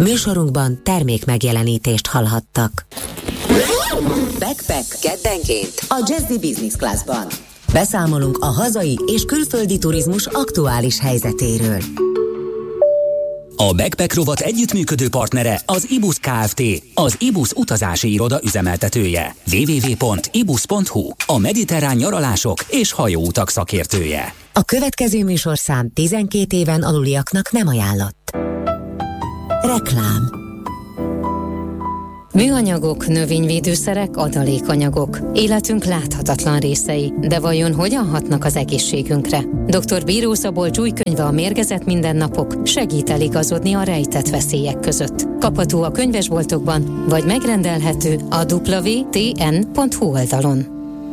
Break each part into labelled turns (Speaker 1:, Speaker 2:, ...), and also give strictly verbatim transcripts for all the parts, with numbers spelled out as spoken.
Speaker 1: Műsorunkban termék megjelenítést hallhattak. Backpack keddenként a Jazzy Business Classban. Beszámolunk a hazai és külföldi turizmus aktuális helyzetéről.
Speaker 2: A Backpack rovat együttműködő partnere az ibusz Kft., az ibusz utazási iroda üzemeltetője. double-u double-u double-u pont ibusz pont hu, a mediterrán nyaralások és hajóutak szakértője.
Speaker 1: A következő műsorszám tizenkét éven aluliaknak nem ajánlott. Reklám.
Speaker 3: Műanyagok, növényvédőszerek, adalékanyagok. Életünk láthatatlan részei, de vajon hogyan hatnak az egészségünkre? doktor Bíró Szabolcs új könyve A mérgezett mindennapok segít eligazodni a rejtett veszélyek között. Kapható a könyvesboltokban, vagy megrendelhető a double-u double-u double-u pont t n pont h u oldalon.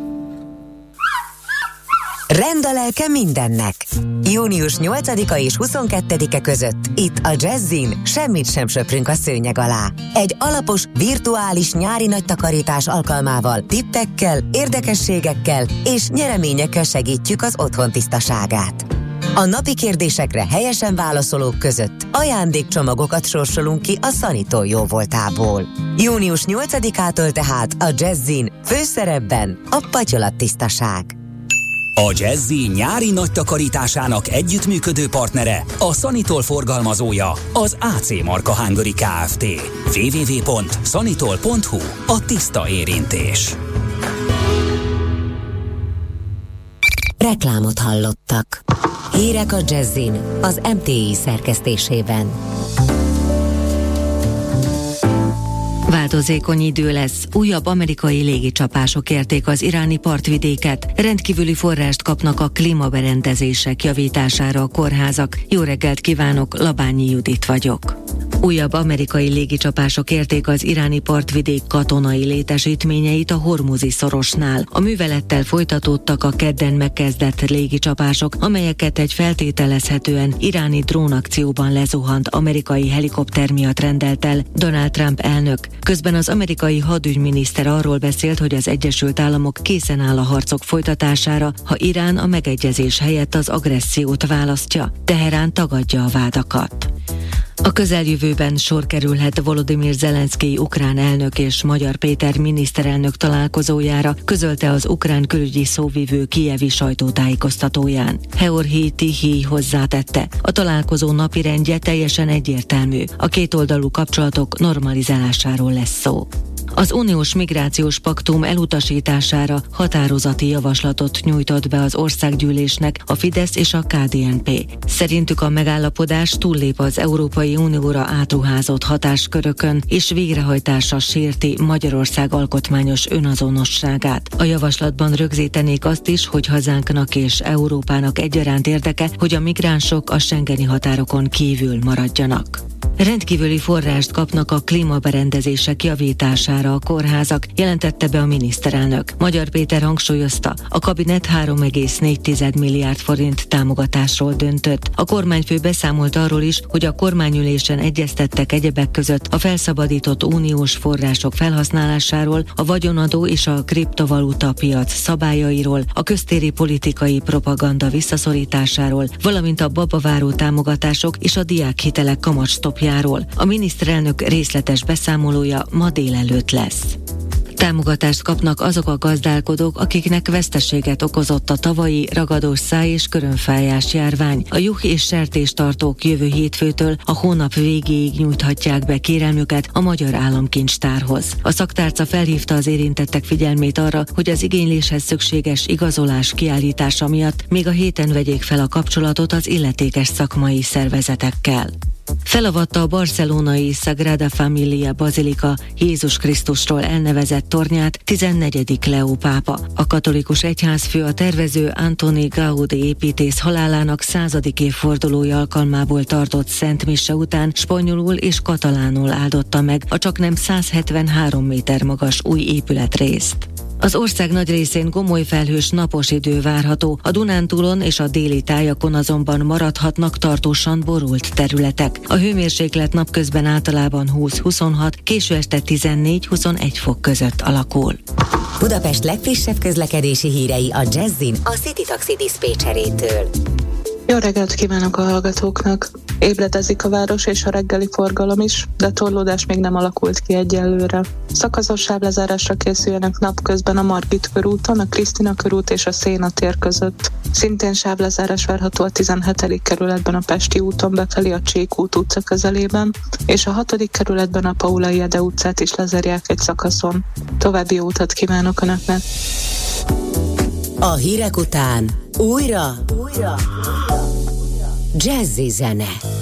Speaker 1: Rend a lelke mindennek. június nyolcadika és huszonkettedike között itt a Jazzin semmit sem söprünk a szőnyeg alá. Egy alapos, virtuális nyári nagy takarítás alkalmával tippekkel, érdekességekkel és nyereményekkel segítjük az otthon tisztaságát. A napi kérdésekre helyesen válaszolók között ajándékcsomagokat sorsolunk ki a Sanitól jóvoltából. június nyolcadikától tehát a Jazzin főszerepben a patyolattisztaság.
Speaker 2: A Jazzy nyári nagy takarításának együttműködő partnere, a Sanitol forgalmazója, az á cé Marka Hungary Kft. double-u double-u double-u pont sanitol pont hu, a tiszta érintés.
Speaker 1: Reklámot hallottak. Hírek a Jazzin, az em té i szerkesztésében.
Speaker 4: Változékony idő lesz, újabb amerikai légicsapások érték az iráni partvidéket, rendkívüli forrást kapnak a klímaberendezések javítására a kórházak. Jó reggelt kívánok, Labányi Judit vagyok. Újabb amerikai légicsapások érték az iráni partvidék katonai létesítményeit a Hormuzi szorosnál. A művelettel folytatódtak a kedden megkezdett légicsapások, amelyeket egy feltételezhetően iráni drónakcióban lezuhant amerikai helikopter miatt rendelt el Donald Trump elnök. Közben az amerikai hadügyminiszter arról beszélt, hogy az Egyesült Államok készen áll a harcok folytatására, ha Irán a megegyezés helyett az agressziót választja. Teherán tagadja a vádakat. A közeljövőben sor kerülhet Volodymyr Zelenszkij ukrán elnök és Magyar Péter miniszterelnök találkozójára, közölte az ukrán külügyi szóvivő kijevi sajtótájékoztatóján. Georgij Tihij hozzátette, a találkozó napirendje teljesen egyértelmű, a kétoldalú kapcsolatok normalizálásáról lesz szó. Az uniós migrációs paktum elutasítására határozati javaslatot nyújtott be az országgyűlésnek a Fidesz és a ká dé en pé. Szerintük a megállapodás túllép az Európai Unióra átruházott hatáskörökön, és végrehajtása sérti Magyarország alkotmányos önazonosságát. A javaslatban rögzítenék azt is, hogy hazánknak és Európának egyaránt érdeke, hogy a migránsok a schengeni határokon kívül maradjanak. Rendkívüli forrást kapnak a klímaberendezések javítására a kórházak, jelentette be a miniszterelnök. Magyar Péter hangsúlyozta, a kabinet három egész négy milliárd forint támogatásról döntött. A kormányfő beszámolt arról is, hogy a kormányülésen egyeztettek egyebek között a felszabadított uniós források felhasználásáról, a vagyonadó és a kriptovaluta piac szabályairól, a köztéri politikai propaganda visszaszorításáról, valamint a babaváró támogatások és a diákhitelek kamatstopjáról. A miniszterelnök részletes beszámolója ma délelőtt lesz. Támogatást kapnak azok a gazdálkodók, akiknek veszteséget okozott a tavalyi ragadós száj és körönfájás járvány. A juh és sertéstartók jövő hétfőtől a hónap végéig nyújthatják be kérelmüket a Magyar Államkincstárhoz. A szaktárca felhívta az érintettek figyelmét arra, hogy az igényléshez szükséges igazolás kiállítása miatt még a héten vegyék fel a kapcsolatot az illetékes szakmai szervezetekkel. Felavatta a barcelonai Sagrada Familia Bazilika Jézus Krisztusról elnevezett tornyát tizennegyedik Leó pápa. A katolikus egyházfő a tervező Antoni Gaudi építész halálának századik évfordulója alkalmából tartott szent mise után spanyolul és katalánul áldotta meg a csaknem száz hetvenhárom méter magas új épületrészt. Az ország nagy részén gomoly felhős napos idő várható, a Dunántúlon és a déli tájakon azonban maradhatnak tartósan borult területek. A hőmérséklet napközben általában húsz-huszonhat, késő este tizennégy-huszonegy fok között alakul.
Speaker 1: Budapest legfrissebb közlekedési hírei a Jazzin a City Taxi diszpécserétől.
Speaker 5: Jó reggelt kívánok a hallgatóknak! Ébredezik a város és a reggeli forgalom is, de torlódás még nem alakult ki egyelőre. Szakaszos sávlezárásra készüljenek napközben a Margit körúton, a Krisztina körút és a Széna tér között. Szintén sávlezárás várható a tizenhetedik kerületben a Pesti úton befelé a Csékút utca közelében, és a hatodik kerületben a Paulay Ede utcát is lezárják egy szakaszon. További jó utat kívánok Önöknek!
Speaker 1: A hírek után újra, újra, jazzy zene.